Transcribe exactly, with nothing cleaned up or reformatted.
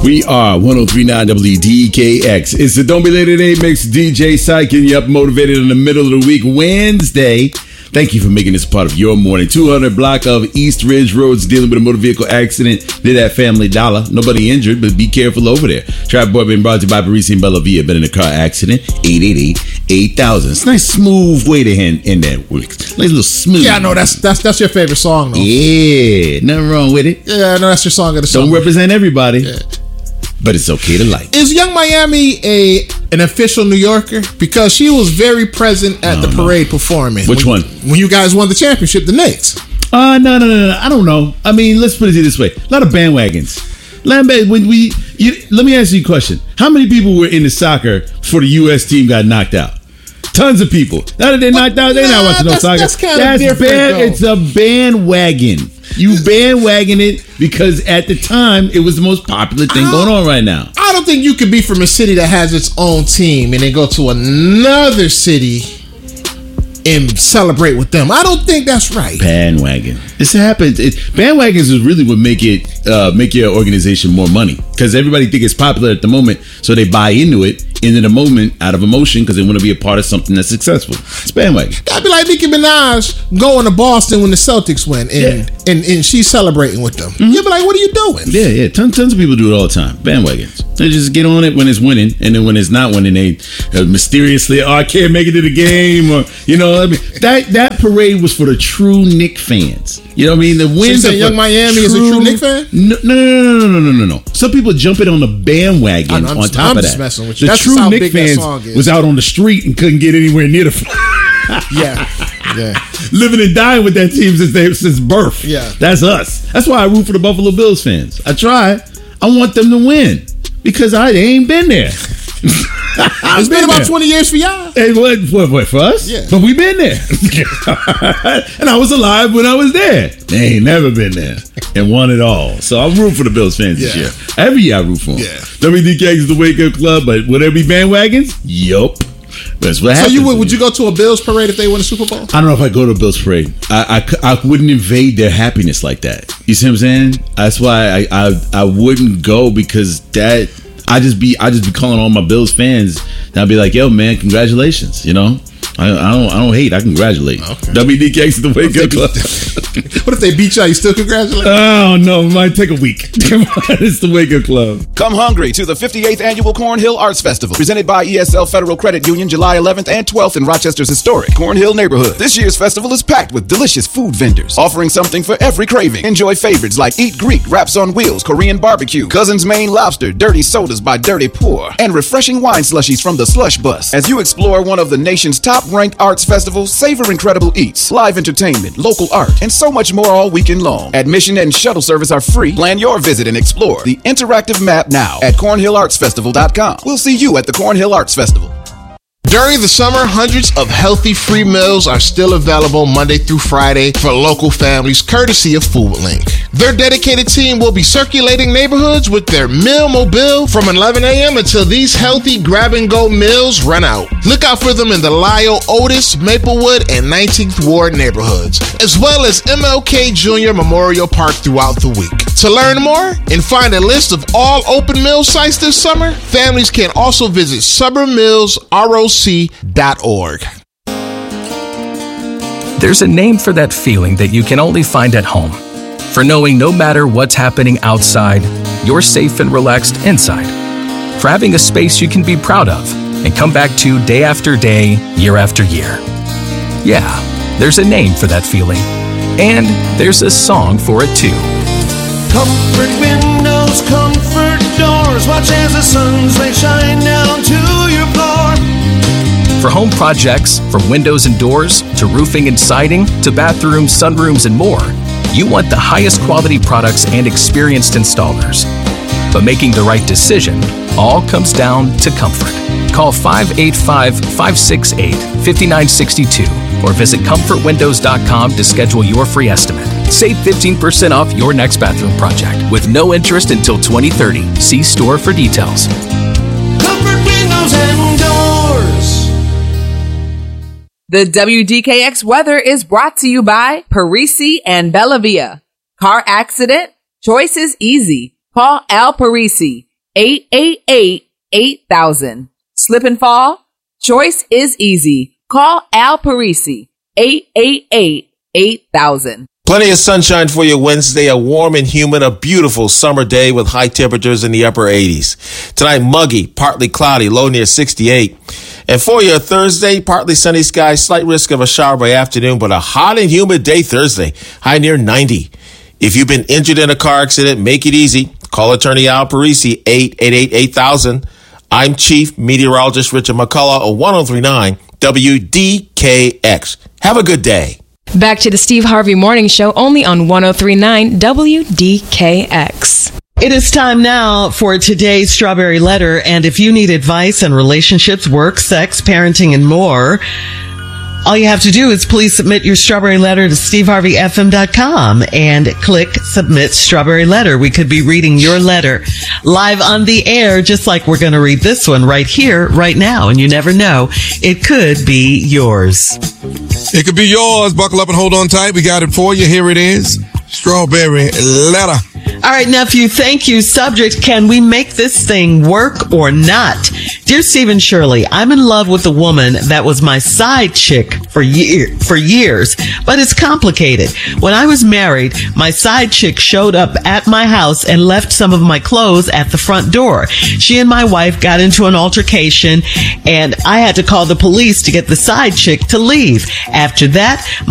We are one oh three point nine W D K X. It's the Don't Be Late Today mix. D J Psych getting you up motivated in the middle of the week, Wednesday. Thank you for making this part of your morning. two hundred block of East Ridge Roads dealing with a motor vehicle accident. Did that Family Dollar. Nobody injured, but be careful over there. Trap Boy been brought to you by Parisi and Bella Via. Been in a car accident. eight eight eight, eight thousand. It's a nice smooth way to end, end that week. Nice little smooth. Yeah, I know. That's that's that's your favorite song, though. Yeah, nothing wrong with it. Yeah, I know that's your song of the summer. Don't represent everybody. Yeah. But it's okay to like. Is Young Miami a an official New Yorker? Because she was very present at the parade performing. Which when, one? When you guys won the championship, the Knicks. Uh, no, no, no, no. I don't know. I mean, let's put it this way. A lot of bandwagons. Lambe, when we, you, let me ask you a question. How many people were in the soccer before the U S team got knocked out? Tons of people. Now that they're knocked out, they're nah, not watching no soccer. That's kind of different, band, It's a bandwagon. You bandwagon it because at the time it was the most popular thing going on right now. I don't think you could be from a city that has its own team and then go to another city and celebrate with them. I don't think that's right. Bandwagon. This happens. It, bandwagons is really what make it uh, make your organization more money because everybody think it's popular at the moment, so they buy into it in the moment out of emotion because they want to be a part of something that's successful. It's bandwagon. That'd be like Nicki Minaj going to Boston when the Celtics win and yeah. and, and she's celebrating with them. Mm-hmm. You'd be like, what are you doing? Yeah, yeah. Tons, tons of people do it all the time. Bandwagons. They just get on it when it's winning, and then when it's not winning, they uh, mysteriously, oh, I can't make it to the game, or you know, I mean, that that parade was for the true Knick fans. You know what I mean? The wins. So Young Miami true, is a true Knick fan? No, no, no, no, no, no, no, no. Some people jumping on the bandwagon know, on just, top I'm of just that. Messing with you. The That's true how Knick big fans that song is. was out on the street and couldn't get anywhere near the. yeah, yeah. Living and dying with that team since they since birth. Yeah, that's us. That's why I root for the Buffalo Bills fans. I try. I want them to win because I they ain't been there. It's been, been about there. twenty years for y'all. Hey, what, what, what, for us? Yeah. But we been there. And I was alive when I was there. They ain't never been there and won it all. So I'm rooting for the Bills fans yeah. this year. Every year I root for them. Yeah. W D K X is the Wake Up Club, but would there be bandwagons? Yup. That's what happens. So you would, would you go to a Bills parade if they win a Super Bowl? I don't know if I go to a Bills parade. I, I, I wouldn't invade their happiness like that. You see what I'm saying? That's why I, I, I wouldn't go because that... I just be I just be calling all my Bills fans and I'll be like, yo man, congratulations, you know. I, I don't I don't hate, I congratulate. Okay. W D K X is the Wake Up Club. What if they beat you out? You still congratulate? Oh no, it might take a week. Come on, it's the Wake Up Club. Come hungry to the fifty-eighth Annual Cornhill Arts Festival, presented by E S L Federal Credit Union, July eleventh and twelfth in Rochester's historic Cornhill neighborhood. This year's festival is packed with delicious food vendors, offering something for every craving. Enjoy favorites like Eat Greek, Wraps on Wheels, Korean barbecue, Cousin's Maine Lobster, Dirty Sodas by Dirty Pour, and refreshing wine slushies from the Slush Bus. As you explore one of the nation's top-ranked arts festivals, savor incredible eats, live entertainment, local art, and so much more all weekend long. Admission and shuttle service are free. Plan your visit and explore the interactive map now at cornhill arts festival dot com. We'll see you at the Cornhill Arts Festival. During the summer, hundreds of healthy free meals are still available Monday through Friday for local families, courtesy of Food Link. Their dedicated team will be circulating neighborhoods with their meal mobile from eleven a.m. until these healthy grab-and-go meals run out. Look out for them in the Lyle, Otis, Maplewood, and nineteenth Ward neighborhoods, as well as M L K Junior Memorial Park throughout the week. To learn more and find a list of all open meal sites this summer, families can also visit summer mills R O C dot org. There's a name for that feeling that you can only find at home. For knowing no matter what's happening outside, you're safe and relaxed inside. For having a space you can be proud of and come back to day after day, year after year. Yeah, there's a name for that feeling. And there's a song for it too. Comfort windows, comfort doors, watch as the sun's rays shine down to your floor. For home projects, from windows and doors, to roofing and siding, to bathrooms, sunrooms, and more, you want the highest quality products and experienced installers. But making the right decision all comes down to comfort. Call five eight five, five six eight, five nine six two or visit comfort windows dot com to schedule your free estimate. Save fifteen percent off your next bathroom project with no interest until twenty thirty. See store for details. Comfort windows and doors. The W D K X weather is brought to you by Parisi and Bella Via. Car accident? Choice is easy. Call Al Parisi, eight eight eight, eight thousand. Slip and fall? Choice is easy. Call Al Parisi, eight eight eight, eight thousand. Plenty of sunshine for you Wednesday, a warm and humid, a beautiful summer day with high temperatures in the upper eighties. Tonight, muggy, partly cloudy, low near sixty-eight. And for your Thursday, partly sunny skies, slight risk of a shower by afternoon, but a hot and humid day Thursday, high near ninety. If you've been injured in a car accident, make it easy. Call attorney Al Parisi, eight eight eight, eight thousand. I'm Chief Meteorologist Richard McCullough of ten thirty-nine W D K X. Have a good day. Back to the Steve Harvey Morning Show, only on ten thirty-nine W D K X. It is time now for today's Strawberry Letter, and if you need advice on relationships, work, sex, parenting, and more, all you have to do is please submit your Strawberry Letter to steve harvey f m dot com and click Submit Strawberry Letter. We could be reading your letter live on the air, just like we're going to read this one right here, right now, and you never know, it could be yours. It could be yours. Buckle up and hold on tight. We got it for you. Here it is. Strawberry Letter. All right, nephew, thank you. Subject, can we make this thing work or not? Dear Stephen Shirley, I'm in love with a woman that was my side chick for year, for years, but it's complicated. When I was married, my side chick showed up at my house and left some of my clothes at the front door. She and my wife got into an altercation, and I had to call the police to get the side chick to leave. After that,